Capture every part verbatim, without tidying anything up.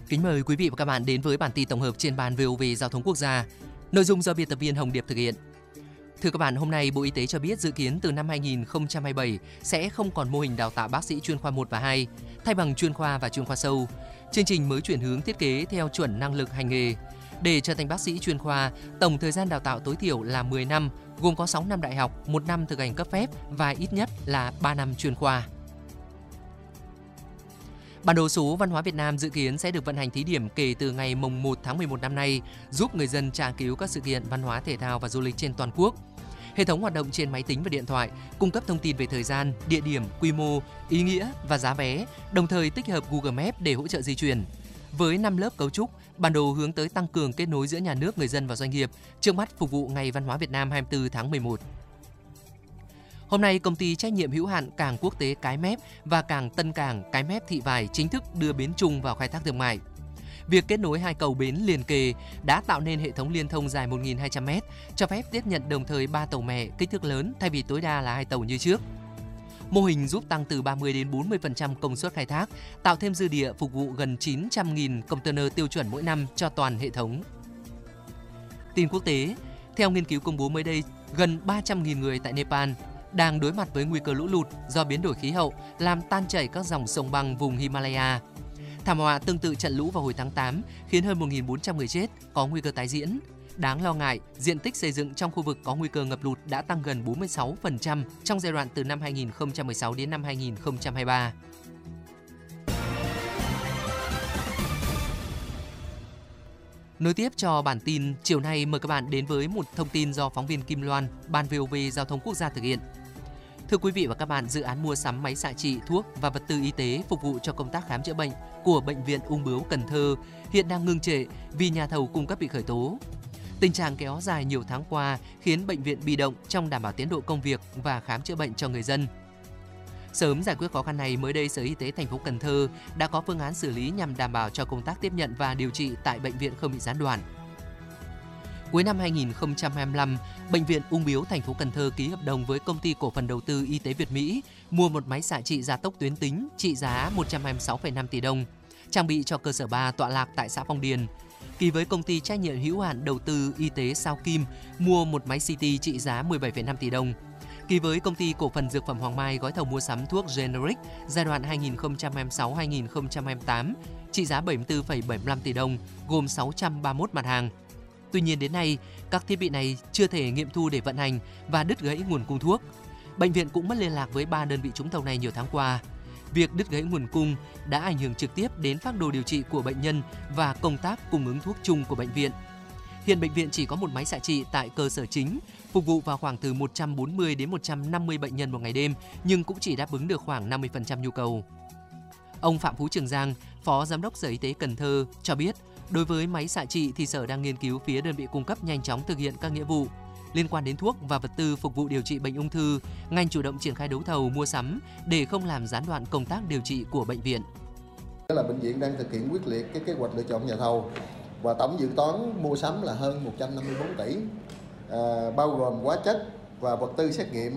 Kính mời quý vị và các bạn đến với bản tin tổng hợp trên ban vê o vê Giao thông Quốc gia. Nội dung do biên tập viên Hồng Điệp thực hiện. Thưa các bạn, hôm nay Bộ Y tế cho biết dự kiến từ năm hai nghìn không trăm hai mươi bảy sẽ không còn mô hình đào tạo bác sĩ chuyên khoa một và hai, thay bằng chuyên khoa và chuyên khoa sâu. Chương trình mới chuyển hướng thiết kế theo chuẩn năng lực hành nghề. Để trở thành bác sĩ chuyên khoa, tổng thời gian đào tạo tối thiểu là mười năm, gồm có sáu năm đại học, một năm thực hành cấp phép và ít nhất là ba năm chuyên khoa. Bản đồ số văn hóa Việt Nam dự kiến sẽ được vận hành thí điểm kể từ ngày mùng một tháng mười một năm nay, giúp người dân tra cứu các sự kiện văn hóa thể thao và du lịch trên toàn quốc. Hệ thống hoạt động trên máy tính và điện thoại, cung cấp thông tin về thời gian, địa điểm, quy mô, ý nghĩa và giá vé, đồng thời tích hợp Google Maps để hỗ trợ di chuyển. Với năm lớp cấu trúc, bản đồ hướng tới tăng cường kết nối giữa nhà nước, người dân và doanh nghiệp, trước mắt phục vụ Ngày Văn hóa Việt Nam hai mươi tư tháng mười một. Hôm nay, công ty trách nhiệm hữu hạn Cảng Quốc tế Cái Mép và Cảng Tân Cảng Cái Mép Thị Vải chính thức đưa bến chung vào khai thác thương mại. Việc kết nối hai cầu bến liền kề đã tạo nên hệ thống liên thông dài một nghìn hai trăm mét, cho phép tiếp nhận đồng thời ba tàu mẹ kích thước lớn thay vì tối đa là hai tàu như trước. Mô hình giúp tăng từ ba mươi đến bốn mươi phần trăm công suất khai thác, tạo thêm dư địa phục vụ gần chín trăm nghìn container tiêu chuẩn mỗi năm cho toàn hệ thống. Tin quốc tế, theo nghiên cứu công bố mới đây, gần ba trăm nghìn người tại Nepal đang đối mặt với nguy cơ lũ lụt do biến đổi khí hậu làm tan chảy các dòng sông băng vùng Himalaya. Thảm họa tương tự trận lũ vào hồi tháng tám khiến hơn một nghìn bốn trăm người chết, có nguy cơ tái diễn. Đáng lo ngại, diện tích xây dựng trong khu vực có nguy cơ ngập lụt đã tăng gần bốn mươi sáu phần trăm trong giai đoạn từ năm hai nghìn không trăm mười sáu đến năm hai nghìn không trăm hai mươi ba. Nối tiếp cho bản tin, chiều nay mời các bạn đến với một thông tin do phóng viên Kim Loan, Ban vê o vê Giao thông Quốc gia thực hiện. Thưa quý vị và các bạn, dự án mua sắm máy xạ trị, thuốc và vật tư y tế phục vụ cho công tác khám chữa bệnh của Bệnh viện Ung bướu Cần Thơ hiện đang ngưng trệ vì nhà thầu cung cấp bị khởi tố. Tình trạng kéo dài nhiều tháng qua khiến bệnh viện bị động trong đảm bảo tiến độ công việc và khám chữa bệnh cho người dân. Sớm giải quyết khó khăn này, mới đây Sở Y tế thành phố Cần Thơ đã có phương án xử lý nhằm đảm bảo cho công tác tiếp nhận và điều trị tại bệnh viện không bị gián đoạn. Cuối năm hai nghìn không trăm hai mươi lăm, Bệnh viện Ung bướu thành phố Cần Thơ ký hợp đồng với Công ty Cổ phần Đầu tư Y tế Việt Mỹ mua một máy xạ trị gia tốc tuyến tính trị giá một trăm hai mươi sáu phẩy năm tỷ đồng, trang bị cho cơ sở ba tọa lạc tại xã Phong Điền. Ký với Công ty trách nhiệm hữu hạn Đầu tư Y tế Sao Kim mua một máy xê tê trị giá mười bảy phẩy năm tỷ đồng. Ký với Công ty Cổ phần Dược phẩm Hoàng Mai gói thầu mua sắm thuốc Generic giai đoạn hai nghìn không trăm hai mươi sáu đến hai nghìn không trăm hai mươi tám trị giá bảy mươi tư phẩy bảy mươi lăm tỷ đồng, gồm sáu trăm ba mươi mốt mặt hàng. Tuy nhiên đến nay, các thiết bị này chưa thể nghiệm thu để vận hành và đứt gãy nguồn cung thuốc. Bệnh viện cũng mất liên lạc với ba đơn vị trúng thầu này nhiều tháng qua. Việc đứt gãy nguồn cung đã ảnh hưởng trực tiếp đến phác đồ điều trị của bệnh nhân và công tác cung ứng thuốc chung của bệnh viện. Hiện bệnh viện chỉ có một máy xạ trị tại cơ sở chính, phục vụ vào khoảng từ một trăm bốn mươi đến một trăm năm mươi bệnh nhân một ngày đêm, nhưng cũng chỉ đáp ứng được khoảng năm mươi phần trăm nhu cầu. Ông Phạm Phú Trường Giang, Phó Giám đốc Sở Y tế Cần Thơ cho biết, đối với máy xạ trị thì Sở đang nghiên cứu phía đơn vị cung cấp nhanh chóng thực hiện các nghĩa vụ. Liên quan đến thuốc và vật tư phục vụ điều trị bệnh ung thư, ngành chủ động triển khai đấu thầu mua sắm để không làm gián đoạn công tác điều trị của bệnh viện. Là bệnh viện đang thực hiện quyết liệt cái kế hoạch lựa chọn nhà thầu và tổng dự toán mua sắm là hơn một trăm năm mươi tư tỷ, à, bao gồm hóa chất và vật tư xét nghiệm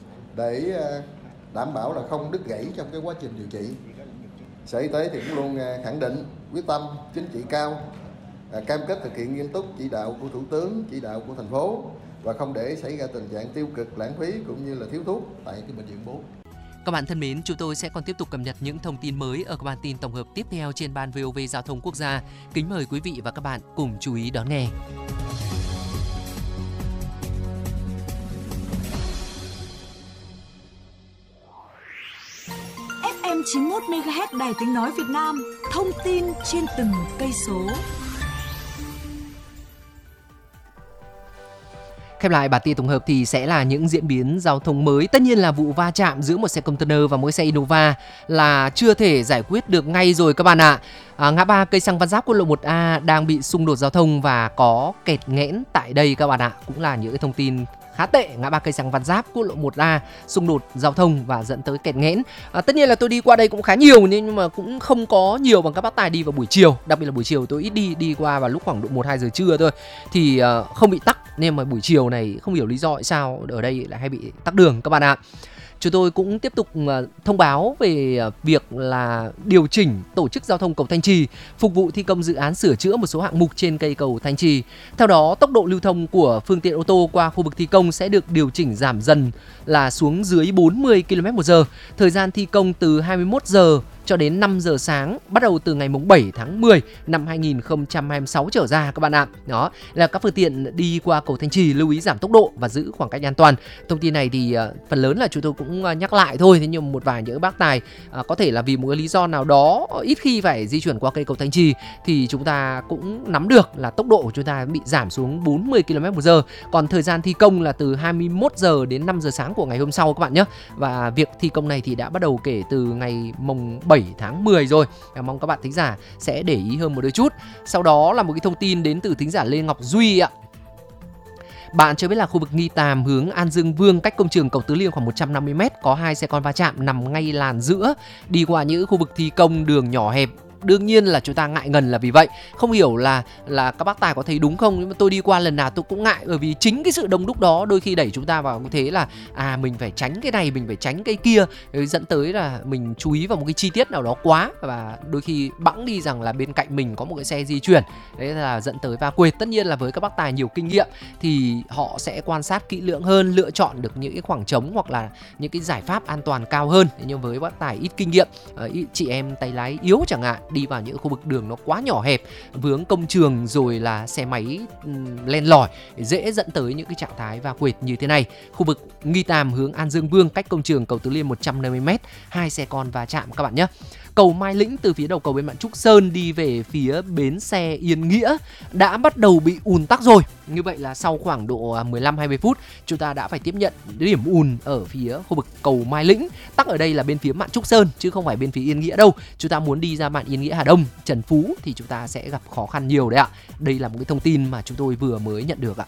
để đảm bảo là không đứt gãy trong cái quá trình điều trị. Sở Y tế thì cũng luôn khẳng định quyết tâm chính trị cao, cam kết thực hiện nghiêm túc chỉ đạo của Thủ tướng, chỉ đạo của thành phố và không để xảy ra tình trạng tiêu cực, lãng phí cũng như là thiếu thuốc tại cái bệnh viện bố. Các bạn thân mến, chúng tôi sẽ còn tiếp tục cập nhật những thông tin mới ở các bản tin tổng hợp tiếp theo trên Ban vê o vê Giao thông Quốc gia. Kính mời quý vị và các bạn cùng chú ý đón nghe. ép em chín mươi mốt mê ga héc Đài Tiếng nói Việt Nam, thông tin trên từng cây số. Khép lại bản tin tổng hợp thì sẽ là những diễn biến giao thông mới. Tất nhiên là vụ va chạm giữa một xe container và một xe Innova là chưa thể giải quyết được ngay rồi các bạn ạ. À, ngã ba cây xăng Văn Giáp quốc lộ một A đang bị xung đột giao thông và có kẹt nghẽn tại đây các bạn ạ. Cũng là những cái thông tin khá tệ. Ngã ba cây xăng Văn Giáp quốc lộ một A xung đột giao thông và dẫn tới kẹt nghẽn. À, tất nhiên là tôi đi qua đây cũng khá nhiều nhưng mà cũng không có nhiều bằng các bác tài đi vào buổi chiều. Đặc biệt là buổi chiều tôi ít đi đi qua vào lúc khoảng độ một hai giờ trưa thôi thì uh, không bị tắc, nên mà buổi chiều này không hiểu lý do tại sao ở đây lại hay bị tắc đường các bạn ạ. chúng tôi cũng tiếp tục thông báo về việc là điều chỉnh tổ chức giao thông cầu Thanh Trì phục vụ thi công dự án sửa chữa một số hạng mục trên cây cầu Thanh Trì. Theo đó, tốc độ lưu thông của phương tiện ô tô qua khu vực thi công sẽ được điều chỉnh giảm dần là xuống dưới bốn mươi ki lô mét một giờ. Thời gian thi công từ hai mươi mốt giờ cho đến năm giờ sáng, bắt đầu từ ngày bảy tháng mười năm hai nghìn không trăm hai mươi sáu trở ra các bạn ạ. Đó là các phương tiện đi qua cầu Thanh Trì lưu ý giảm tốc độ và giữ khoảng cách an toàn. Thông tin này thì uh, phần lớn là chúng tôi cũng uh, nhắc lại thôi, thế nhưng một vài những bác tài uh, có thể là vì một cái lý do nào đó ít khi phải di chuyển qua cây cầu Thanh Trì thì chúng ta cũng nắm được là tốc độ của chúng ta bị giảm xuống bốn mươi ki lô mét một giờ. Còn thời gian thi công là từ hai mươi mốt giờ đến năm giờ sáng của ngày hôm sau các bạn nhé. Và việc thi công này thì đã bắt đầu kể từ ngày mùng bảy tháng mười rồi. Mong các bạn thính giả sẽ để ý hơn một đôi chút. Sau đó là một cái thông tin đến từ thính giả Lê Ngọc Duy ạ. Bạn cho biết là khu vực Nghi Tàm hướng An Dương Vương cách công trường cầu Tứ Liên khoảng một trăm năm mươi mét, có hai xe con va chạm nằm ngay làn giữa, đi qua những khu vực thi công đường nhỏ hẹp. Đương nhiên là chúng ta ngại ngần là vì vậy. Không hiểu là là các bác tài có thấy đúng không, nhưng mà tôi đi qua lần nào tôi cũng ngại, bởi vì chính cái sự đông đúc đó đôi khi đẩy chúng ta vào như thế là à mình phải tránh cái này, mình phải tránh cái kia, dẫn tới là mình chú ý vào một cái chi tiết nào đó quá và đôi khi bẵng đi rằng là bên cạnh mình có một cái xe di chuyển, đấy là dẫn tới va quệt. Tất nhiên là với các bác tài nhiều kinh nghiệm thì họ sẽ quan sát kỹ lưỡng hơn, lựa chọn được những cái khoảng trống hoặc là những cái giải pháp an toàn cao hơn. Nhưng với bác tài ít kinh nghiệm, chị em tay lái yếu chẳng hạn, đi vào những khu vực đường nó quá nhỏ hẹp, vướng công trường rồi là xe máy um, len lỏi, dễ dẫn tới những cái trạng thái va quệt như thế này. Khu vực Nghi Tàm hướng An Dương Vương cách công trường cầu Tứ Liên một trăm năm mươi mét, hai xe con va chạm các bạn nhé. Cầu Mai Lĩnh từ phía đầu cầu bên Mạn Trúc Sơn đi về phía bến xe Yên Nghĩa đã bắt đầu bị ùn tắc rồi. Như vậy là sau khoảng độ mười lăm hai mươi phút chúng ta đã phải tiếp nhận điểm ùn ở phía khu vực cầu Mai Lĩnh. Tắc ở đây là bên phía Mạn Trúc Sơn chứ không phải bên phía Yên Nghĩa đâu. Chúng ta muốn đi ra Mạn Yên Nghĩa Hà Đông, Trần Phú thì chúng ta sẽ gặp khó khăn nhiều đấy ạ. Đây là một cái thông tin mà chúng tôi vừa mới nhận được ạ.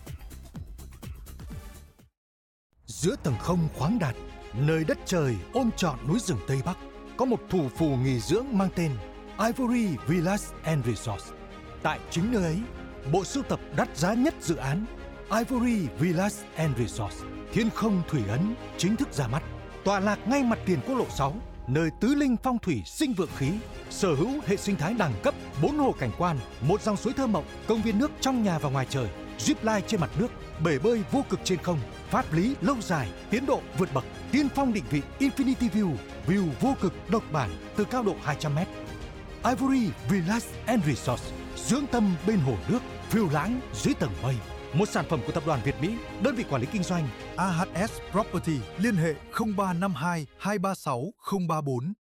Giữa tầng không khoáng đạt, nơi đất trời ôm trọn núi rừng Tây Bắc, có một thủ phủ nghỉ dưỡng mang tên Ivory Villas and Resorts. Tại chính nơi ấy, bộ sưu tập đắt giá nhất dự án Ivory Villas and Resorts Thiên Không Thủy Ấn chính thức ra mắt. Tọa lạc ngay mặt tiền quốc lộ sáu, nơi tứ linh phong thủy sinh vượng khí, sở hữu hệ sinh thái đẳng cấp, bốn hồ cảnh quan, một dòng suối thơ mộng, công viên nước trong nhà và ngoài trời, zip line trên mặt nước, bể bơi vô cực trên không, pháp lý lâu dài, tiến độ vượt bậc, tiên phong định vị Infinity View, view vô cực độc bản từ cao độ hai trăm mét. Ivory Villas and Resorts, dưỡng tâm bên hồ nước, phiêu lãng dưới tầng mây. Một sản phẩm của tập đoàn Việt Mỹ, đơn vị quản lý kinh doanh a hát ét Property, liên hệ không ba năm hai hai ba sáu không ba bốn.